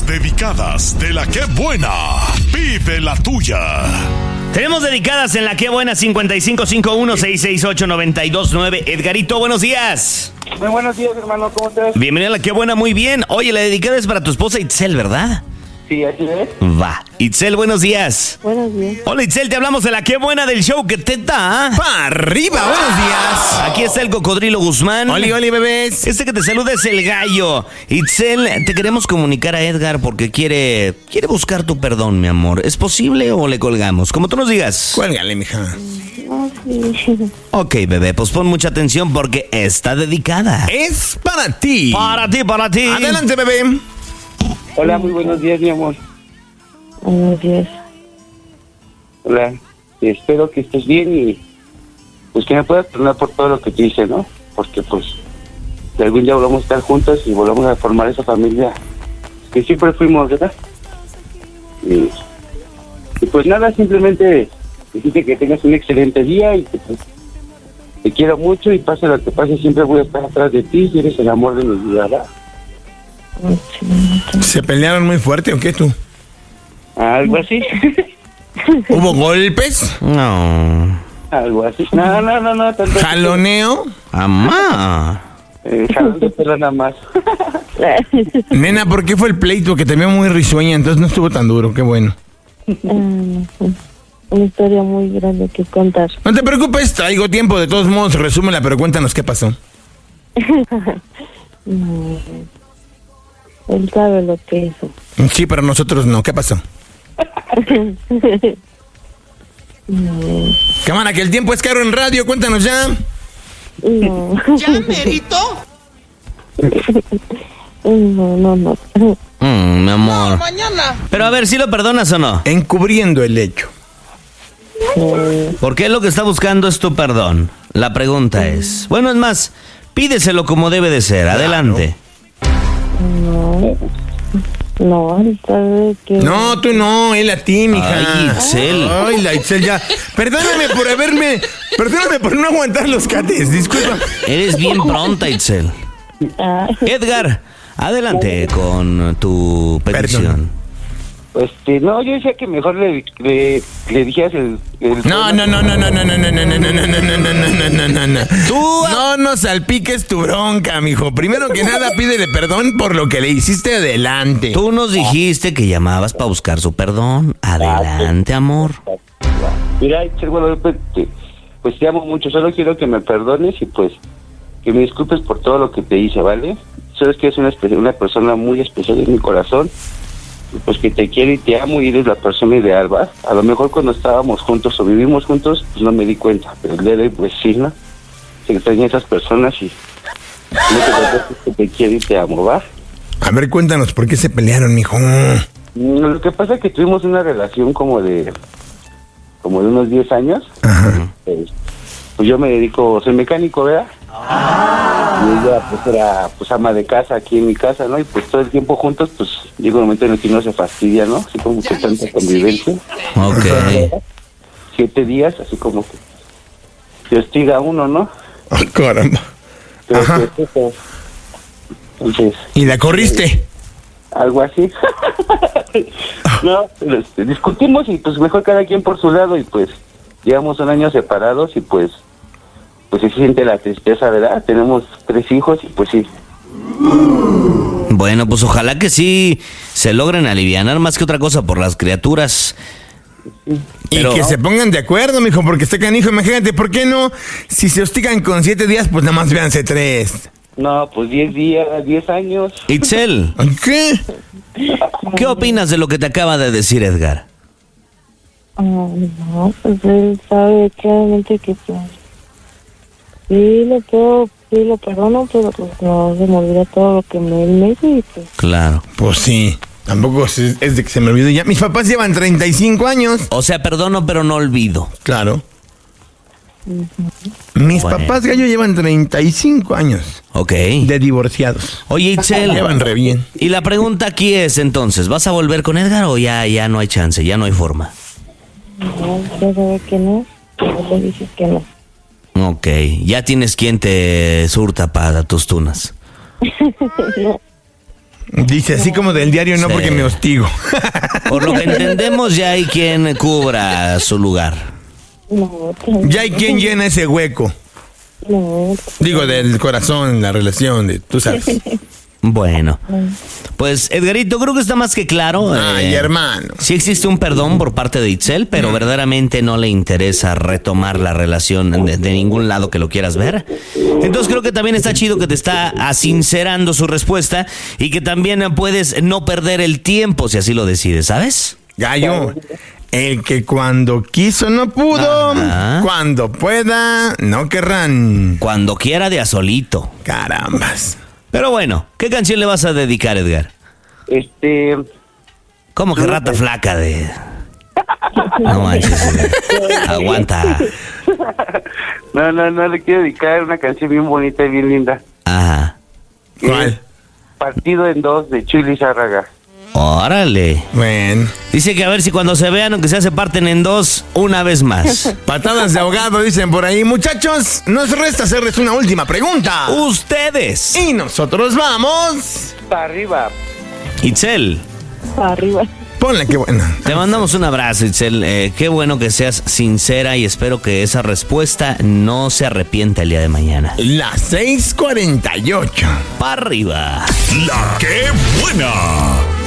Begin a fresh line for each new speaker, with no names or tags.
dedicadas de la que buena. Pide la tuya.
Tenemos dedicadas en la que buena 5551-668-929. Edgarito, buenos días.
Muy buenos días, hermano, ¿cómo estás?
Bienvenido a la que buena, muy bien. Oye, la dedicada es para tu esposa Itzel, ¿verdad?
Sí, así es.
Va. Itzel, buenos días.
Buenos días.
Hola, Itzel, te hablamos de la que buena del show que te da.
¡Pa' arriba! ¡Buenos días!
Aquí está el Cocodrilo Guzmán.
¡Oli, oli, bebés!
Este que te saluda es el Gallo. Itzel, te queremos comunicar a Edgar porque quiere buscar tu perdón, mi amor. ¿Es posible o le colgamos? Como tú nos digas.
Cuélgale, mija.
Oh, sí.
Ok, bebé, pues pon mucha atención porque está dedicada.
Es para ti.
Para ti, para ti.
Adelante, bebé.
Hola, muy buenos días, mi amor.
Buenos días.
Hola, espero que estés bien y pues que me puedas perdonar por todo lo que te hice, ¿no? Porque pues de algún día volvamos a estar juntos y volvamos a formar esa familia que siempre fuimos, ¿verdad? Y pues nada, simplemente decirte que tengas un excelente día y que pues, te quiero mucho y pase lo que pase, siempre voy a estar atrás de ti y eres el amor de mi vida, ¿verdad?
¿Se pelearon muy fuerte o qué tú?
Algo así.
¿Hubo golpes?
No.
Algo así. No. Tanto
¿Jaloneo?
Amá.
jalón de pelo nada más.
Nena, ¿por qué fue el pleito? Que te veo muy risueña, entonces no estuvo tan duro, qué bueno.
Una historia muy grande que contar.
No te preocupes, traigo tiempo, de todos modos, resúmela, pero cuéntanos qué pasó.
Él sabe lo que hizo.
Sí, pero nosotros no, ¿qué pasó? Cámara, que el tiempo es caro en radio, cuéntanos ya.
No.
¿Ya, Merito?
No.
Mi amor.
Mañana.
Pero a ver, ¿sí lo perdonas o no?
Encubriendo el hecho.
Porque él lo que está buscando es tu perdón. La pregunta es... Bueno, es más, pídeselo como debe de ser. Adelante.
No, él sabe que...
No, tú no, él a ti, mija.
Ay, Itzel.
Ay, la Itzel ya. Perdóname por no aguantar los cates, disculpa.
Eres bien pronta, Itzel. Edgar, adelante con tu petición.
No, yo decía que mejor le dijeras el
No. Tú no nos salpiques tu bronca, mijo. Primero que nada, pídele perdón por lo que le hiciste adelante.
Tú nos dijiste que llamabas para buscar su perdón. Adelante, amor.
Mira, bueno, pues te amo mucho, solo quiero que me perdones y pues que me disculpes por todo lo que te hice, ¿vale? Sabes que eres una persona muy especial en mi corazón, y pues que te quiero y te amo y eres la persona ideal, ¿va? A lo mejor cuando estábamos juntos o vivimos juntos, pues no me di cuenta, pero el día de hoy, pues sí, ¿no? Se extrañan esas personas y que te quiero y te amo, ¿va?
A ver, cuéntanos, ¿por qué se pelearon, mijo?
Lo que pasa es que tuvimos una relación como de unos 10 años.
Ajá.
Pues yo me dedico, soy mecánico, ¿verdad? Y ella pues era pues ama de casa aquí en mi casa, ¿no? Y pues todo el tiempo juntos, pues llega un momento en el que uno se fastidia, ¿no? Así como que tanta convivencia.
Ok.
7 días, así como que se hostiga a uno, ¿no?
Ay, caramba.
Pero,
Ajá.
pues, entonces,
¿Y la corriste?
algo así. No, pero, discutimos y pues mejor cada quien por su lado y pues llevamos un año separados y pues se siente la tristeza, ¿verdad? Tenemos 3 hijos y pues sí.
Bueno, pues ojalá que sí se logren alivianar más que otra cosa por las criaturas. Pero-
Y que se pongan de acuerdo, mijo, porque está canijo. Imagínate, ¿por qué no? Si se hostigan con 7 días, pues nada más véanse 3.
No, pues 10 días, 10 años.
Itzel,
¿Qué?
¿qué opinas de lo que te acaba de decir Edgar?
No, pues él sabe claramente que pues... Sí, lo perdono, pero pues no se me olvida todo lo que él me hizo y pues...
Claro.
Pues sí. Tampoco es de que se me olvide ya. Mis papás llevan 35 años.
O sea, perdono, pero no olvido.
Claro. Mis
Bueno.
papás, gallo, llevan 35 años
Ok.
de divorciados.
Oye, Itzel.
Llevan re bien.
Y la pregunta aquí es entonces, ¿vas a volver con Edgar o ya no hay chance, ya no hay forma?
No, ya sabe que no, pero le dices que no.
Ok, ya tienes quien te surta para tus tunas.
No.
Dice así como del diario, no
Sí.
porque me hostigo.
Por lo que entendemos, ya hay quien cubra su lugar.
No,
Ya hay quien llena ese hueco.
no.
Digo, del corazón, la relación, tú sabes.
Bueno, pues Edgarito, creo que está más que claro.
Ay, hermano.
Sí existe un perdón por parte de Itzel, pero verdaderamente no le interesa retomar la relación de ningún lado que lo quieras ver. Entonces creo que también está chido que te está sincerando su respuesta y que también puedes no perder el tiempo si así lo decides, ¿sabes?
Gallo, el que cuando quiso no pudo,
Ajá.
cuando pueda no querrán.
Cuando quiera de a solito.
Carambas.
Pero bueno, ¿qué canción le vas a dedicar, Edgar? ¿Cómo que rata flaca de...? No manches, Edgar. Aguanta.
No, le quiero dedicar una canción bien bonita y bien linda.
Ajá.
¿Cuál?
Partido en Dos, de Chuy Lizárraga.
Órale.
Bueno.
Dice que a ver si cuando se vean, aunque sea, se parten en dos una vez más.
Patadas de ahogado, dicen por ahí. Muchachos, nos resta hacerles una última pregunta.
Ustedes.
Y nosotros vamos.
Para arriba.
Itzel,
Arriba.
Ponle que buena.
te mandamos un abrazo, Itzel. Qué bueno que seas sincera y espero que esa respuesta no se arrepienta el día de mañana.
Las 6:48.
¡Para arriba!
La que buena.